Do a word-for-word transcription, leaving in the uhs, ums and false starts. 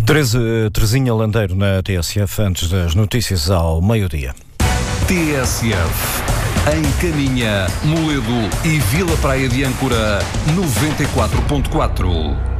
Teresa, Terezinha Landeiro na T S F, antes das notícias ao meio-dia. T S F, em Caminha, Moledo e Vila Praia de Âncora, noventa e quatro ponto quatro.